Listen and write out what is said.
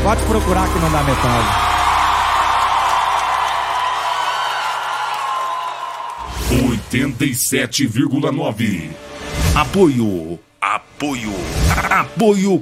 Pode procurar que não dá metade. (87,9). Apoio